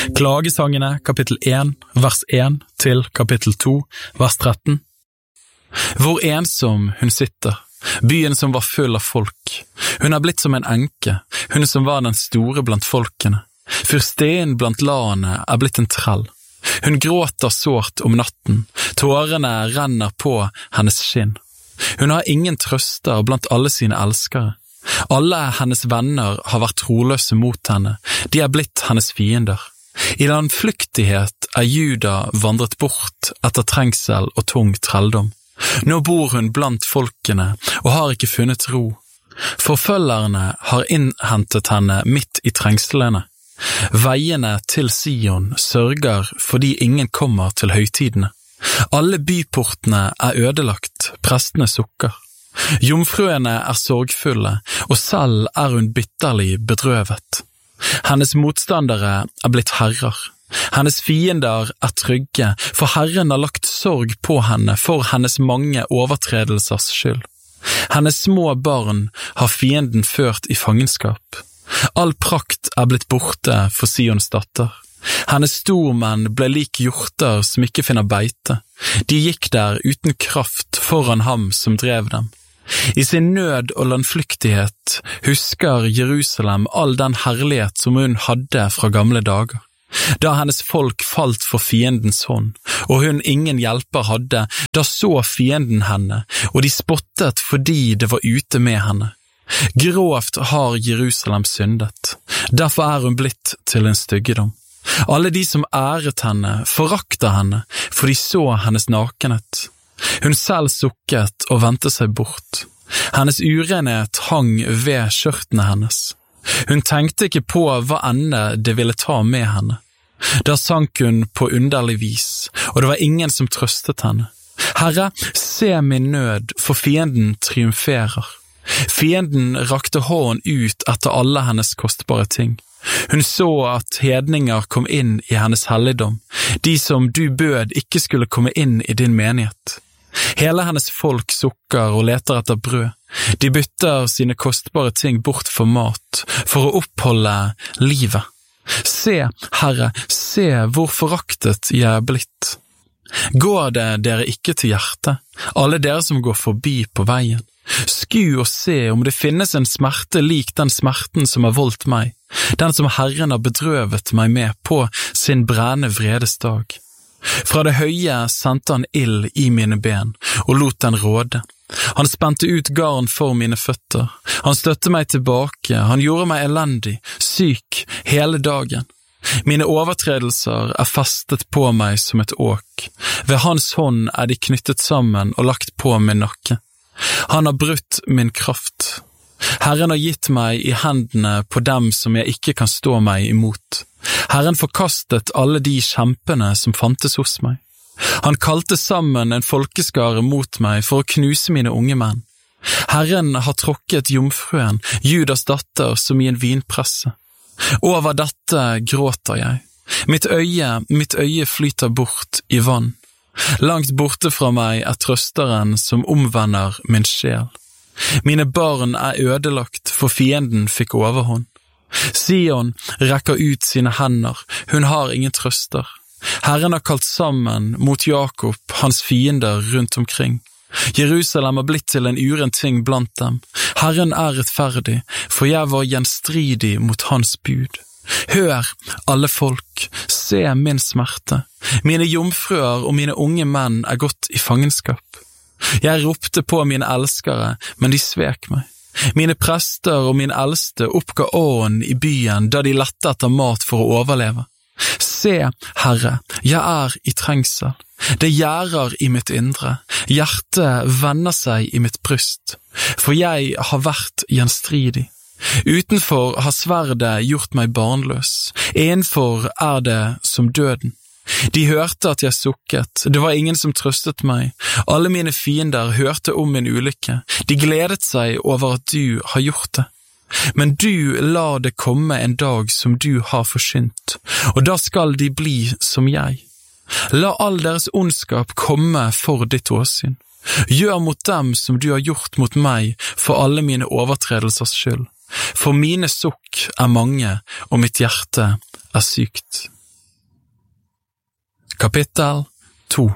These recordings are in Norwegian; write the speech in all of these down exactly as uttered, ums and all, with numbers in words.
Klagesangene, kapittel én, vers én til kapittel to, vers tretten. Hvor ensom hun sitter, byen som var full av folk. Hun er blitt som en enke, hun som var den store blant folkene. Fyrstenen blant laene er blitt en trell. Hun gråter sårt om natten, tårene renner på hennes skinn. Hun har ingen trøster blant alle sine elskere. Alle hennes venner har vært troløse mot henne, de er blitt hennes fiender. I landflyktighet er Juda vandret bort etter trengsel og tung trelldom. Nå bor hun blant folkene og har ikke funnet ro. Forfølgerne har innhentet henne midt i trengslene. Veiene til Sion sørger fordi ingen kommer til høytidene. Alle byportene er ødelagt, prestene sukker. Jomfruene er sorgfulle, og selv er hun bitterlig bedrøvet. Hennes motstandere er blitt herrer. Hennes fiender er trygge, for Herren har lagt sorg på henne for hennes mange overtredelsers skyld. Hennes små barn har fienden ført i fangenskap. All prakt er blitt borte for Sions datter. Hennes stormenn ble lik hjorter som ikke finner beite. De gikk der uten kraft foran ham som drev dem. I sin nød og landflyktighet husker Jerusalem all den herlighet som hun hadde fra gamle dager. Da hennes folk falt for fiendens hånd, og hun ingen hjelper hadde, da så fienden henne, og de spottet fordi det var ute med henne. Grovt har Jerusalem syndet, derfor er hun blitt til en styggedom. Alle de som æret henne, forakter henne, for de så hennes nakenhet. Hun selv sukket og vendte seg bort. Hennes urenhet hang ved skjørtene hennes. Hun tenkte ikke på hva ende det ville ta med henne. Da sank hun på underlig vis, og det var ingen som trøstet henne. Herre, se min nød, for fienden triumferer. Fienden rakte hånden ut etter alle hennes kostbare ting. Hun så at hedninger kom inn i hennes helligdom, de som du bød ikke skulle komme inn i din menighet. Hele hennes folk sukker og leter etter brød. De bytter sine kostbare ting bort for mat, for å oppholde livet. Se, Herre, se hvor foraktet jeg er blitt. Går det dere ikke til hjertet, alle dere som går forbi på veien? Sku og se om det finnes en smerte lik den smerten som har voldt meg, den som Herren har bedrøvet meg med på sin brennende vredesdag. Fra det høye sendte han ild i mine ben, og lot den råde. Han spente ut garn for mine føtter, han støtte meg tilbake, han gjorde meg elendig, syk, hele dagen. Mine overtredelser er festet på meg som et åk, ved hans hånd er de knyttet sammen og lagt på min nakke. Han har brutt min kraft. Herren har gitt meg i hendene på dem som jeg ikke kan stå meg imot. Herren forkastet alle de kjempene som fantes hos meg. Han kalte sammen en folkeskare mot meg for å knuse mine unge menn. Herren har tråkket jomfruen, Judas datter, som i en vinpresse. Over dette gråter jeg. Mitt øye, mitt øye flyter bort i vann. Langt borte fra meg er trøsteren som omvender min sjel. Mine barn er ødelagt, for fienden fikk overhånd. Sion rekker ut sine hender, hun har ingen trøster. Herren har kalt sammen mot Jakob, hans fiender rundt omkring. Jerusalem er blitt til en uren ting blant dem. Herren er rettferdig, for jeg var gjenstridig mot hans bud. Hør, alle folk, se min smerte. Mine jomfruer og mine unge menn er gått i fangenskap. Jeg ropte på mine elskere, men de svek meg. Mine prester og min eldste oppga åren i byen da de lette etter mat for å overleve. Se, Herre, jeg er i trengsel. Det gjærer i mitt indre. Hjertet vender seg i mitt bryst, for jeg har vært gjenstridig. Utenfor har sverdet gjort meg barnløs, innenfor er det som døden. De hørte at jeg sukket, det var ingen som trøstet meg. Alle mine fiender hørte om min ulykke, de gledet seg over at du har gjort det. Men du la det komme en dag som du har forsynt, og da skal de bli som jeg. La all deres ondskap komme for ditt åsyn. Gjør mot dem som du har gjort mot meg for alle mine overtredelsers skyld. For mine sukk er mange, og mitt hjerte er sykt. Kapittel to.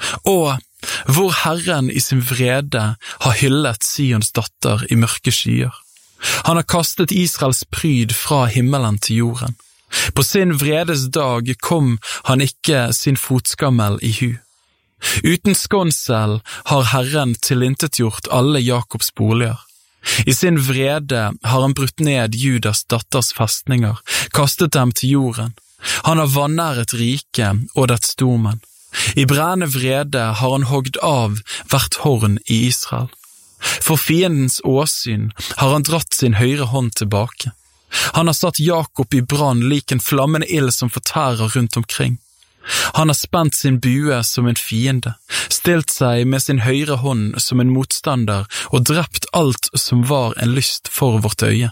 Og hvor Herren i sin vrede har hyllet Sions datter i mørke skyer. Han har kastet Israels pryd fra himmelen til jorden. På sin vredes dag kom han ikke sin fotskammel i hu. Uten skånsel har Herren tilintetgjort alle Jakobs boliger. I sin vrede har han brutt ned Judas datters festninger, kastet dem til jorden. Han har vanæret rike og dets stormenn. I brennende vrede har han hogd av hvert horn i Israel. For fiendens åsyn har han dratt sin høyre hånd tilbake. Han har satt Jakob i brann lik en flammende ild som fortærer rundt omkring. Han har spent sin bue som en fiende, stilt seg med sin høyre hånd som en motstander og drept alt som var en lyst for vårt øye.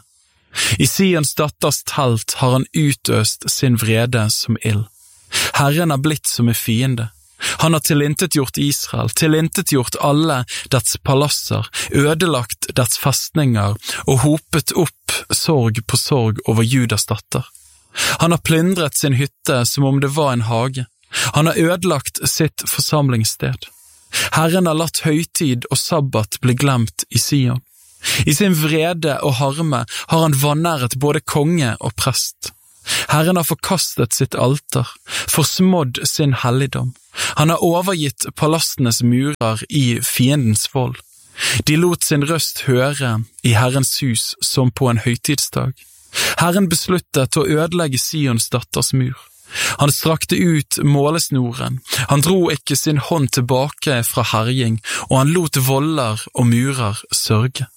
I Sions datters telt har han utøst sin vrede som ild. Herren er blitt som en fiende. Han har tilintetgjort Israel, tilintetgjort alle dets palasser, ødelagt dets festninger og hopet opp sorg på sorg over Judas datter. Han har plyndret sin hytte som om det var en hage. Han har ødelagt sitt forsamlingssted. Herren har latt høytid og sabbat bli glemt i Sion. I sin vrede og harme har han vanæret både konge og prest. Herren har forkastet sitt alter, forsmådd sin helligdom. Han har overgitt palastenes murer i fiendens vold. De lot sin røst høre i Herrens hus som på en høytidsdag. Herren besluttet å ødelegge Sions datters mur. Han strakte ut målesnoren, han dro ikke sin hånd tilbake fra herjing, og han lot voller og murer sørge.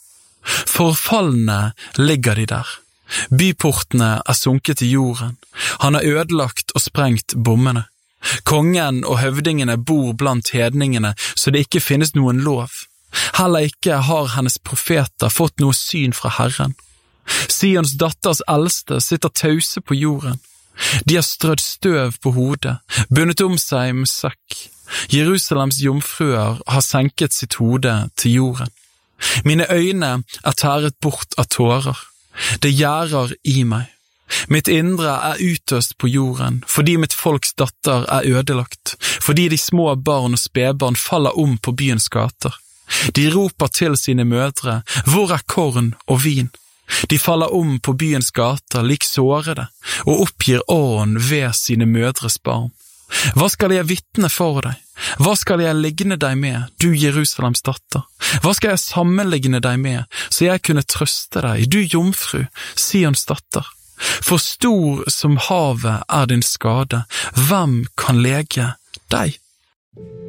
Forfallende ligger de der. Byportene er sunket i jorden. Han har ødelagt og sprengt bommene. Kongen og høvdingene bor blant hedningene, så det ikke finnes noen lov. Heller ikke har hennes profeter fått noe syn fra Herren. Sions datters eldste sitter tause på jorden. De har strødd støv på hodet, bundet om seg med sekk. Jerusalems jomfruer har senket sitt hode til jorden. Mine øyne er tæret bort av tårer. Det gjærer i meg. Mitt indre er utøst på jorden, fordi mitt folks datter er ødelagt, fordi de små barn og spedbarn faller om på byens gater. De roper til sine mødre, hvor er korn og vin? De faller om på byens gater lik sårede, og oppgir åren ved sine mødres barn. Hva skal jeg vitne for deg? Hva skal jeg ligne deg med, du Jerusalems datter? Hva skal jeg sammenligne deg med, så jeg kunne trøste deg, du jomfru, Sions datter? For stor som havet er din skade, hvem kan lege deg?